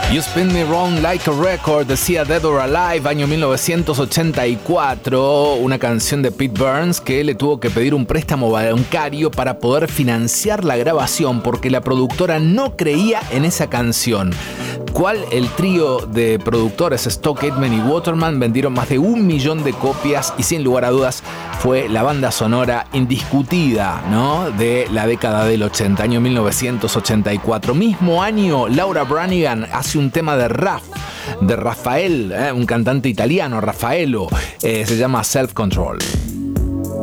You Spin Me Round Like a Record, decía Dead or Alive, año 1984, una canción de Pete Burns que le tuvo que pedir un préstamo bancario para poder financiar la grabación porque la productora no creía en esa canción. Cual el trío de productores Stock Aitken y Waterman vendieron más de 1 millón de copias y sin lugar a dudas fue la banda sonora indiscutida, ¿no?, de la década del 80, año 1984. Mismo año, Laura Branigan hace un tema de Rafael, un cantante italiano, Raffaello, se llama Self Control.